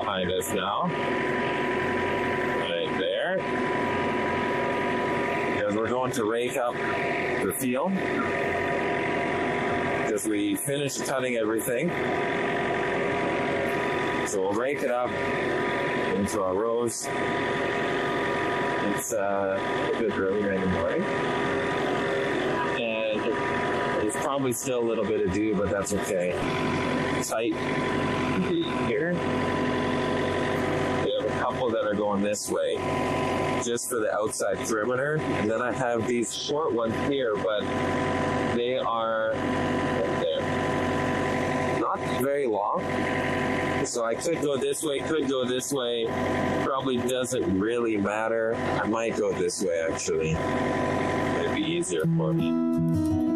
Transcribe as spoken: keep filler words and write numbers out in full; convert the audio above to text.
behind us now. Right there. Because we're going to rake up the field. Because we finished cutting everything. So we'll rake it up into our rows. It's uh, a bit early right in the morning. And there's probably still a little bit of dew, but that's okay. Tight here. We have a couple that are going this way, just for the outside perimeter. And then I have these short ones here, but they are right there. Not very long. So I could go this way, could go this way. Probably doesn't really matter. I might go this way, actually. It'd be easier for me.